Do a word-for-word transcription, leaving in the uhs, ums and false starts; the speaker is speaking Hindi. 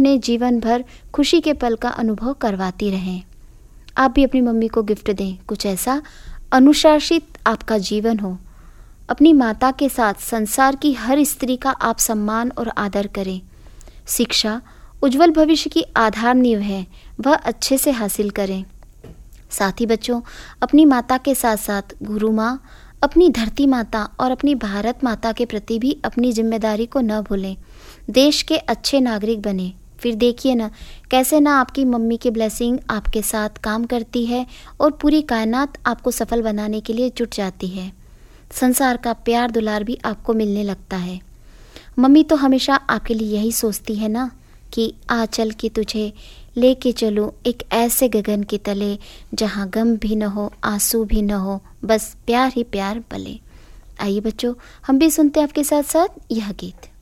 अपने जीवन भर खुशी के पल का अनुभव करवाती रहें। आप भी अपनी मम्मी को गिफ्ट दें, कुछ ऐसा अनुशासित आपका जीवन हो। अपनी माता के साथ संसार की हर स्त्री का आप सम्मान और आदर करें। शिक्षा उज्जवल भविष्य की आधार नींव है, वह अच्छे से हासिल करें। साथ ही बच्चों, अपनी माता के साथ साथ गुरु माँ, अपनी धरती माता और अपनी भारत माता के प्रति भी अपनी जिम्मेदारी को न भूलें। देश के अच्छे नागरिक बने। फिर देखिए ना कैसे ना आपकी मम्मी की ब्लेसिंग आपके साथ काम करती है और पूरी कायनात आपको सफल बनाने के लिए जुट जाती है। संसार का प्यार दुलार भी आपको मिलने लगता है। मम्मी तो हमेशा आपके लिए यही सोचती है ना कि आ चल के तुझे लेके चलूं एक ऐसे गगन के तले जहां गम भी न हो, आंसू भी न हो, बस प्यार ही प्यार पले। आइए बच्चों, हम भी सुनते हैं आपके साथ साथ यह गीत।